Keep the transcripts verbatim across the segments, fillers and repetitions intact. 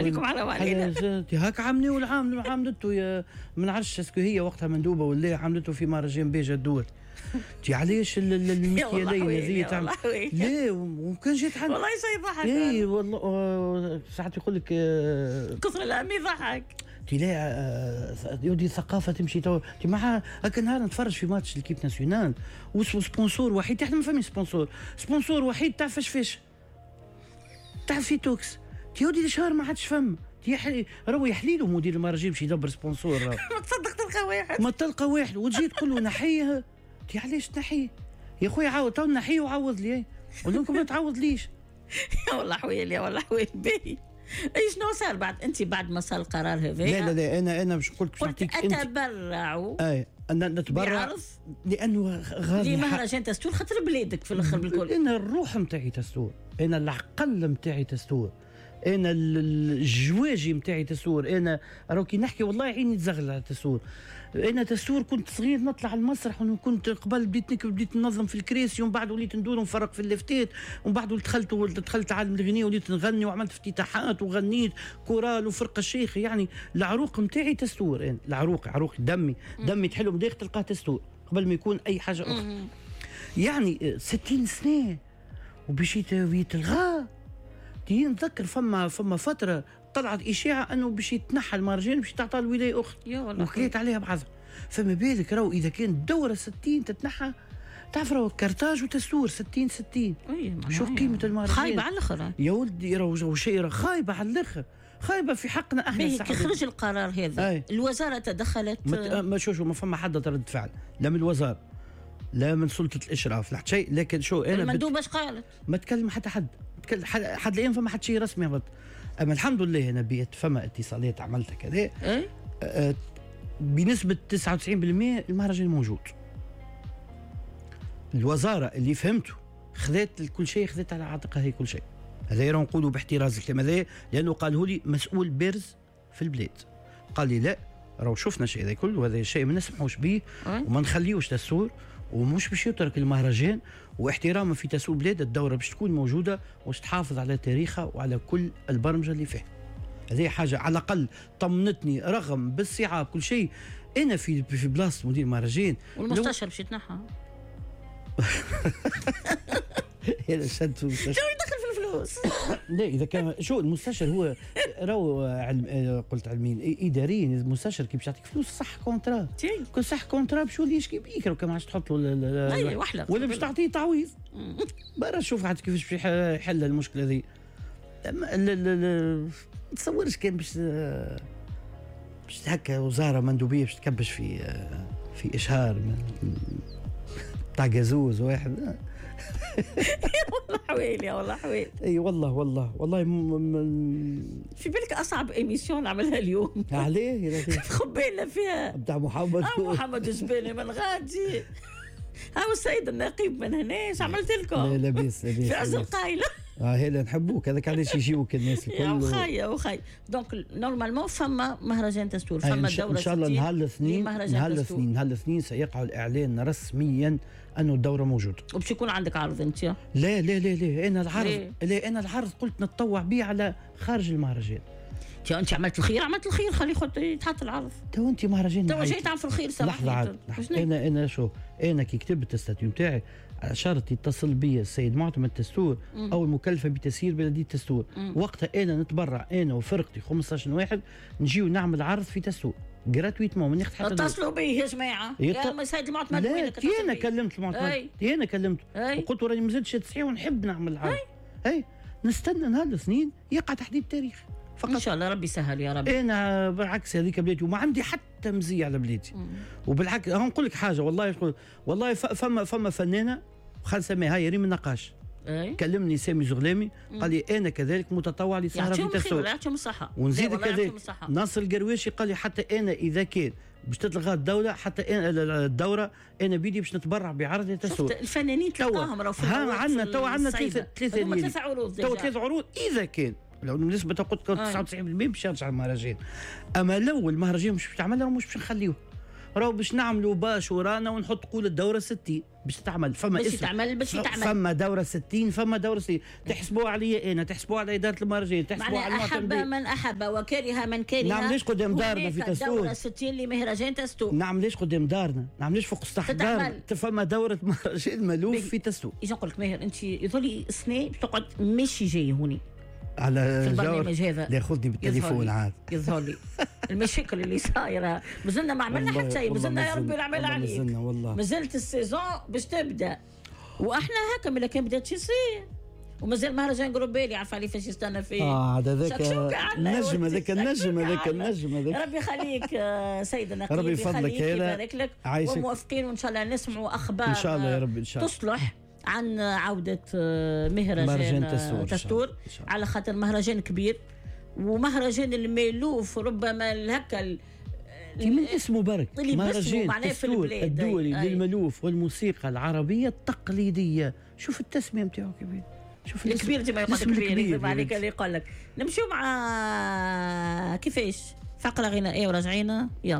عليكم حرام علينا. هاك عاملين العام عاملته يا ما نعرفش اسكو هي وقتها مندوبه ولا عاملته في مهرجان بيجا الدول. تي علاش المكيالين هذه تعمل لا وكان جات عندي والله شيء يضحك. اي والله ساعات يقول لك كثر الهم يضحك. تي لا يودي ثقافه تمشي تو تي مع هكا نهار نتفرج في ماتش الكيب ناسيونال وسبونسور وحيد احنا ما فهمش سبونسور سبونسور وحيد تاع فشفش تاع في توكس تيودي شهر ما عادش فهم تيحلي راهو يحلي له مدير المهرجان باش يدبر سبونسور. ما تصدق تلقى واحد ما تلقى واحد وتجي تقول له نحيه تي علاش تنحيه يا خويا عاود تو نحيه وعوض لي قول لكم ما تعوض ليش. يا والله حويل يا والله حويل باهي. اي شنو صار بعد انت بعد ما صار القرار هذا؟ لا لا لا انا انا مش قلت باش نعطيك اتبرع. اي انا نتبرع لانه غادي لمهرجان تستور خاطر بلادك في الاخر بالكل. انا الروح نتاعي تستور انا العقل نتاعي تستور انا الجواجي نتاعي تسور انا راهو كي نحكي والله عيني تزغل على تسور. انا تسور كنت صغير نطلع على المسرح وكنت قبل بديت نكتب بديت ننظم في الكراسي ومن بعد وليت ندور ونفرق في اللفتات ومن بعد دخلت دخلت عالم الغناء وليت نغني وعملت افتتاحات وغنيت كورال وفرقه الشيخ. يعني العروق نتاعي تسور انا العروق عروق دمي دمي تحلو مداخل تلقاه تسور قبل ما يكون اي حاجه اخرى. يعني ستين سنه وبشيت ويتلغى. نتذكر فما فما فتره طلعت اشاعه انه باش يتنحى المهرجان باش تعطى الولايه اخرى وكليت عليها بعضها. فما بالك راهو اذا كان الدوره ستين تتنحى تعرف راهو كرتاج وتسور ستين ستين شو قيمه المهرجان خايبه على الاخر يا ولدي راهو شيء خايبه على الاخر خايبه في حقنا احنا. كي خرج القرار هذا أي. الوزاره تدخلت ما شو شو ما فما حد رد فعل لا من الوزاره لا من سلطه الاشراف لا شيء. لكن شو انا المندوبه اش قالت؟ ما تكلم حتى حد حد الان فما حد شيء رسمي هبط. اما الحمد لله انا بيت فما اتصالات عملتها كذا أه بنسبه تسعة وتسعين بالمئة المهرجان موجود. الوزاره اللي فهمته خذت كل شيء خذت على عاتقها هي كل شيء. هذا راه نقولوا باحتراز الكلام هذا لانه قاله لي مسؤول بارز في البلاد قال لي لا راهو شفنا شيء هذا كله وهذا شيء ما نسمحوش به وما نخليوش تسور ومش باش يترك المهرجان واحتراما في تسوق بلاد الدوره باش تكون موجوده واش تحافظ على تاريخها وعلى كل البرمجه اللي فيها. هذه حاجه على الاقل طمنتني رغم بالصعاب كل شيء. انا في في بلاصه مدير مهرجان والمستشار باش يتنحى. هذا شد شو يدخل في الفلوس؟ لا اذا كان شو المستشار هو راهو علم قلت علمين اداريا المستشار كي باش يعطيك فلوس صح كونترا كل صح كونترا باش يولي يشكي بيك كما عادش تحط له اي وحله ولا باش تعطيه تعويض برا شوف عاد كيفاش باش يحل المشكله هذه. ما تصورش كان باش باش هكا وزاره مندوبيه باش تكبش في في اشهار تاع جازوز واحد. والله حويل يا والله حويل. اي والله والله والله م... م... في بالك اصعب ايميسيون نعملها اليوم عليه خبينا فيها بتاع محمد اه محمد الزباني من غادي ها السيد النقيب من هناش عملت لكم لا لاباس لاباس في عز القايله اه هلا نحبوك هذاك علاش يجيوك الناس الكل يا وخايا وخاي. دونك نورمالمون فما مهرجان تستور فما الدوره ان شاء الله نهار الاثنين نهار الاثنين نهار الاثنين سيقع الاعلان رسميا انه الدوره موجوده وباش يكون عندك عرض انت. لا لا لا لا انا العرض ليه؟ لا انا العرض قلت نتطوع به على خارج المهرجان. انت عملت الخير عملت الخير خلي خد يتحط العرض. تو انت مهرجان تو جاي تعرف الخير سامحني. لحظه عاد انا انا شو انا كي كتبت الستاتيو نتاعي شرط يتصل بي السيد معتمد تستور او المكلفه بتسيير بلديه تستور وقتها انا نتبرع انا وفرقتي خمسطاش واحد نجيو نعمل عرض في تستور جراتويتمون ما ناخذ حتى اتصلوا بي يا جماعه يا السيد المعتمد وينك؟ لا انا كلمت المعتمد انا كلمته وقلت له راني مازلتش تصحيح ونحب نعمل العرض. اي نستنى نهار الاثنين يقع تحديد تاريخ فقط ان شاء الله ربي يسهل يا رب. انا بالعكس هذيك بلادي وما عندي حتى مزيه على بلادي وبالعكس نقول لك حاجه والله والله فما فما فنانه خلينا نسميها هاي ريم النقاش أي. كلمني سامي زغلامي قال لي انا كذلك متطوع لسهره في تسوق يعطيهم الصحه ونزيد كذلك ناصر القرويشي قال لي حتى انا اذا كان باش تتلغى الدوله حتى أنا الدوره انا بيدي باش نتبرع بعرض تسوق. شفت الفنانين تلقاهم راهو ها عندنا تو عندنا ثلاثه ثلاثه ثلاثه عروض تو ثلاث عروض اذا كان لو بالنسبه قلت تسعة وتسعين بالمئة باش يرجع المهرجان. اما لو المهرجان مش باش تعمل مش باش نخليوه راهو باش نعملوا باش ورانا ونحط قول الدوره ستين باش تعمل فما باش اسم تعمل باش تعمل فما دوره ستين فما دوره ستين تحسبوا عليا انا تحسبوا على اداره المهرجان تحسبوا على أحب من أحب وكره من كره. نعمليش قدام دارنا في تستور دورة ستين لمهرجان تستور. نعمليش قدام دارنا نعمليش فوق سطح دار فما دوره مهرجان ملوف في تستور. اجي نقول لك ماهر انت يظلي سنه باش تقعد ماشي جاي هوني على في البرنامج هذا لا ياخذني بالتليفون عاد يظهر لي المشاكل اللي صايره مازلنا ما عملنا حتى شيء مازلنا يا ربي العمل عليك مازلنا والله مازلت السيزون باش تبدا واحنا هكا ملي كان بدات يصير ومازال مهرجان جروبالي عارفه عليه فاش يستنى فيه اه هذاك النجم هذاك النجم هذاك النجم هذاك ربي يخليك سيدنا ربي يفضلك يبارك لك وموافقين وان شاء الله نسمعوا اخبار ان شاء الله يا رب ان شاء الله تصلح عن عودة مهرجان تستور, تستور على خاطر مهرجان كبير ومهرجان المألوف ربما هكا من اسمه برك مهرجان تستور الدولي للمألوف والموسيقى العربية التقليدية. شوف التسمية نتاعو كبير شوف الكبير زي ما يقول كبير يكذب عليك اللي يقول لك. نمشيو مع كيفاش فقرة غنائية وراجعين يلا.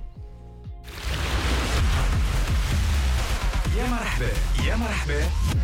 يا مرحبا يا مرحبا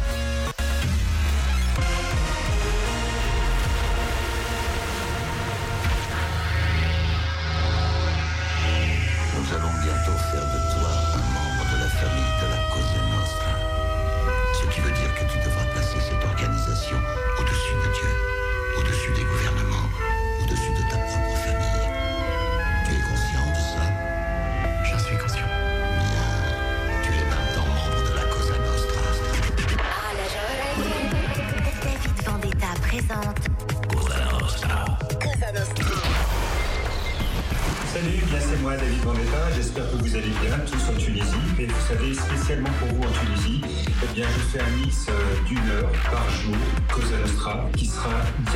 Nous allons bientôt faire de toi un membre de la famille de la Cosa Nostra. Ce qui veut dire que tu devras placer cette organisation au-dessus de Dieu, au-dessus des gouvernements, au-dessus de ta propre famille. Tu es conscient de ça? J'en suis conscient. Bien, tu es maintenant membre de la Cosa Nostra. Ah, la jolie David Vendetta présente Cosa Nostra. Cosa Nostra. Salut, bien c'est moi David Vendetta, j'espère que vous allez bien tous en Tunisie. Et vous savez, spécialement pour vous en Tunisie, eh bien je fais un mix d'une heure par jour, Cosa Nostra, qui sera